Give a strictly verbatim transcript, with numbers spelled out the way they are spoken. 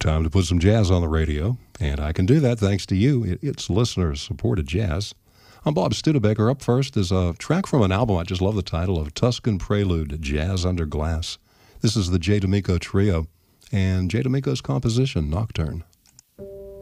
Time to put some jazz on the radio, and I can do that thanks to you. It, it's listener-supported jazz. I'm Bob Studebaker. Up first is a track from an album I just love the title of, Tuscan Prelude, Jazz Under Glass. This is the Jay D'Amico Trio, and Jay D'Amico's composition, Nocturne.